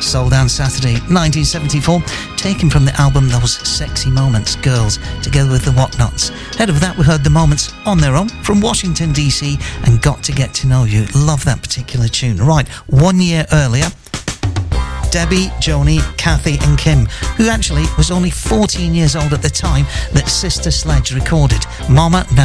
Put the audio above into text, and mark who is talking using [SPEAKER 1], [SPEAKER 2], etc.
[SPEAKER 1] Soul Dance Saturday 1974, taken from the album Those Sexy Moments, Girls, together with the Whatnots. Ahead of that we heard The Moments on their own from Washington DC and Got to Get to Know You. Love that particular tune. Right, 1 year earlier, Debbie, Joni, Kathy and Kim, who actually was only 14 years old at the time that Sister Sledge recorded Mama Now